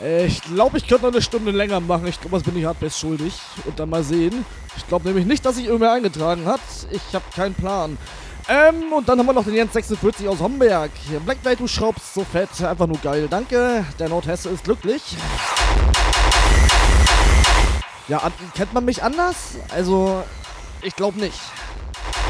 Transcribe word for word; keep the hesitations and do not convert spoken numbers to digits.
Ich glaube, ich könnte noch eine Stunde länger machen. Ich glaube, das bin ich Hardbase schuldig. Und dann mal sehen. Ich glaube nämlich nicht, dass sich irgendwer eingetragen hat. Ich habe keinen Plan. Ähm, und dann haben wir noch den Jens sechsundvierzig aus Homberg. Black Knight, du schraubst so fett. Einfach nur geil. Danke. Der Nordhesse ist glücklich. Ja, an- kennt man mich anders? Also, ich glaube nicht.